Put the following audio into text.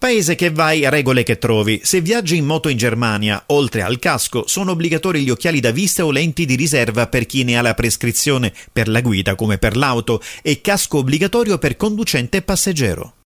Paese che vai, regole che trovi. Se viaggi in moto in Germania, oltre al casco, sono obbligatori gli occhiali da vista o lenti di riserva per chi ne ha la prescrizione per la guida come per l'auto e casco obbligatorio per conducente e passeggero.